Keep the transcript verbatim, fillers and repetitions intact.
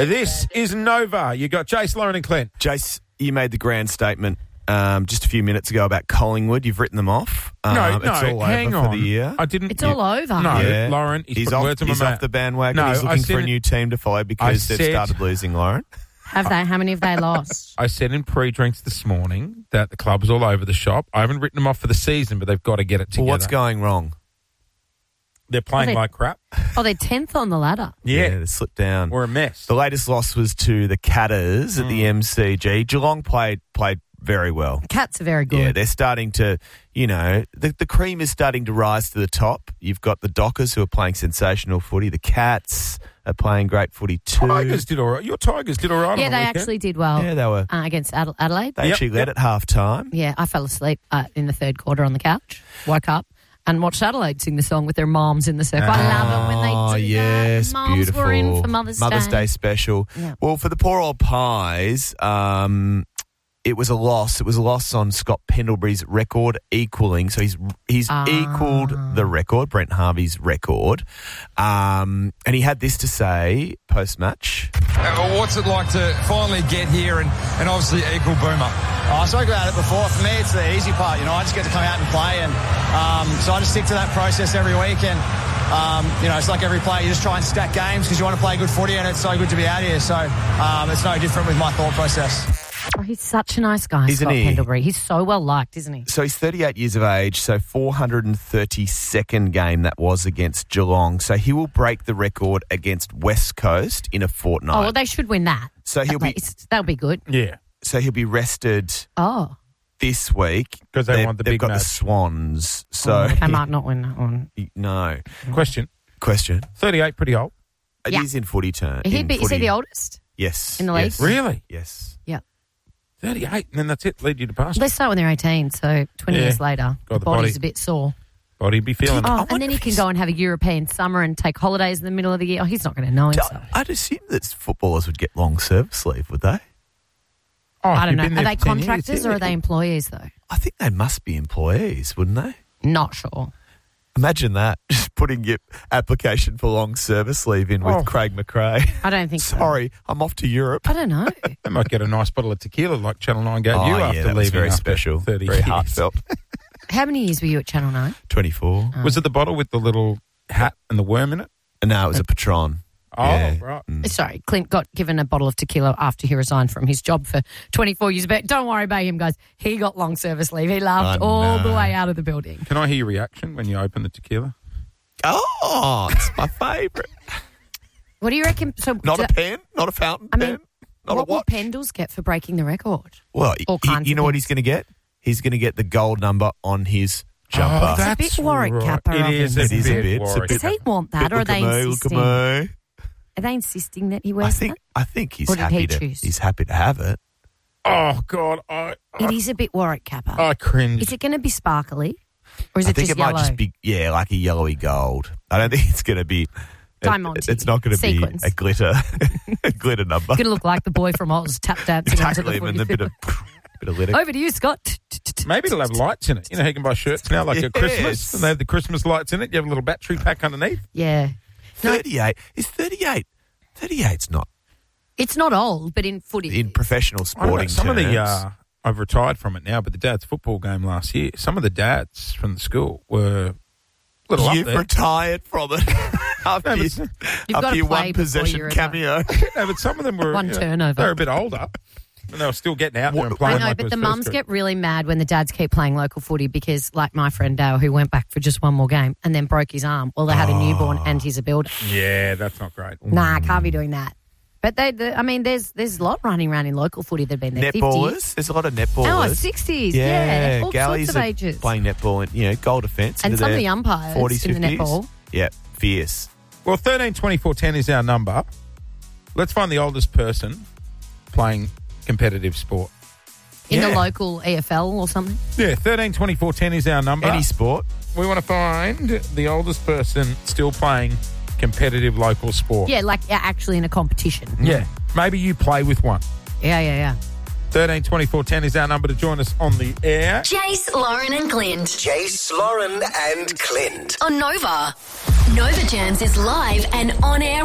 This is Nova. You got Jace, Lauren and Clint. Jace, you made the grand statement um, just a few minutes ago about Collingwood. You've written them off. Um, No, it's no, all hang over on. for the year. I didn't. It's yeah. all over. No, Yeah. Lauren, he's, he's putting off, words in my he's mouth. off the bandwagon. No, he's I looking said for a it- new team to follow because I they've said- started losing, Lauren. Have they? How many have they lost? I said in pre-drinks this morning that the club's all over the shop. I haven't written them off for the season, but they've got to get it together. Well, what's going wrong? They're playing Well, they- like crap. Oh, they're tenth on the ladder. Yeah, they slipped down. we're a mess. The latest loss was to the Catters at Hmm. the M C G. Geelong played played very well. Cats are very good. Yeah, they're starting to, you know, the, the cream is starting to rise to the top. You've got the Dockers who are playing sensational footy. The Cats are playing great footy too. Tigers did all right. Your Tigers did all right. yeah, on the they weekend. actually did well Yeah, they were. uh, against Adela- Adelaide. They Yep, actually led yep. at half time. Yeah, I fell asleep uh, in the third quarter on the couch, woke up and watched Adelaide sing the song with their moms in the circle. I love it when they Oh, do yes, that. Moms beautiful. were in for Mother's, Mother's Day. Day special. Yeah. Well, for the poor old Pies, um, it was a loss. It was a loss on Scott Pendlebury's record equaling. So he's he's Ah. equalled the record, Brent Harvey's record. Um, and he had this to say post-match. Uh, What's it like to finally get here and, and obviously equal Boomer? Oh, I spoke about it before. For me, it's the easy part. You know, I just get to come out and play, and um, so I just stick to that process every week. And um, you know, it's like every player, you just try and stack games because you want to play good footy, and it's so good to be out here. So um, it's no different with my thought process. Oh, he's such a nice guy, Isn't Scott he? Pendlebury. He's so well liked, isn't he? So he's thirty-eight years of age, so four hundred thirty-second game that was against Geelong. So he will break the record against West Coast in a fortnight. Oh, well, they should win that. So he'll be That- That'll be good. Yeah, so he'll be rested Oh, this week 'Cause they They've- want the they've big got match. the Swans. So they might not win that one. no question. question. thirty-eight, pretty old. It Yeah. is in footy turn. He'd in be, is he footy- the oldest? Yes. in the league? yes, Really? Yes. Yeah. thirty-eight, and then that's it. Lead you to past. They start when they're eighteen, so twenty Yeah. years later, God, the the body's body. a bit sore. Body be feeling. Oh, wonder and then he if can he's- go and have a European summer and take holidays in the middle of the year. Oh, he's not going to know himself. I'd assume that footballers would get long service leave, would they? Oh, I don't you've know. been Are there they for ten years, contractors yeah. or are they employees, though? I think they must be employees, wouldn't they? Not sure. Imagine that, just putting your application for long service leave in with Oh. Craig McRae. I don't think so. Sorry, I'm off to Europe. I don't know. They might get a nice bottle of tequila like Channel nine gave Oh, you yeah, after that leaving. was very after special, thirty very years. heartfelt. How many years were you at Channel nine? twenty-four. Was it the bottle with the little hat and the worm in it? No, it was a Patron. Oh, Yeah. right. Mm. Sorry, Clint got given a bottle of tequila after he resigned from his job for twenty-four years. But don't worry about him, guys. He got long service leave. He laughed I all the know. way out of the building. Can I hear your reaction when you open the tequila? Oh, it's my favourite. What do you reckon? So, Not do- a pen, not a fountain I pen, mean, not what a will watch. Pendles get for breaking the record? Well, All he- kinds you of know what things. he's going to get? He's going to get the gold number on his jumper. Oh, It's a that's bit Warwick right. Kappa It of is, him, a It is a bit bit. It's a Warwick. Does he want that, or are Look they at me, look insisting? at me. Are they insisting that he I wears think I think he's Or did happy he to choose? he's happy to have it. Oh, God. I, that? It is a bit Warwick Kappa. I cringe. Is it going to be sparkly, or is I it think just it yellow? might just be yeah, like a yellowy gold. I don't think it's going to be Diamante. It's not going to be Sequins. a glitter a glitter number. Going to look like the boy from Oz tap dancing onto Tackle the him and footy a bit field. of bit of litter. Over to you, Scott. Maybe it'll have lights in it. You know, you can buy shirts now like Yes. a Christmas, and they have the Christmas lights in it. You have a little battery pack underneath. Yeah. No, thirty-eight is thirty-eight. thirty-eight's not it's not old, but in footy. in professional I don't know, sporting some of the, terms. uh, I've retired from it now, but the dad's football game last year, some of the dads from the school were a little up You've there. retired from it after, No, you, but- You've after got to your play one before possession you retire. cameo. No, but some of them were One you know, turnover. They were a bit older, and they were still getting out there and I playing. know, like it but was the first mums grade. get really mad when the dads keep playing local footy because, like my friend Dale, who went back for just one more game and then broke his arm. Well, they had a newborn and he's a builder. Yeah, that's not great. Nah, can't be doing that. But they, the, I mean, there's there's a lot running around in local footy that have been there. Netballers. fifties. There's a lot of netballers. Oh, sixties. Yeah, Yeah, all galleys sorts of are ages. playing netball and you know goal defence. And into some of their the umpires forties, in the fifties. netball. Yeah, fierce. Well, thirteen twenty-four ten is our number. Let's find the oldest person playing competitive sport. In the Yeah. local E F L or something. Yeah, thirteen twenty-four ten is our number. Any sport. We want to find the oldest person still playing competitive local sport. Yeah, like yeah, actually in a competition. Yeah. Maybe you play with one. Yeah, yeah, yeah. thirteen twenty-four ten is our number to join us on the air. Jace, Lauren and Clint. Jace, Lauren and Clint. On Nova. Nova Jams is live and on air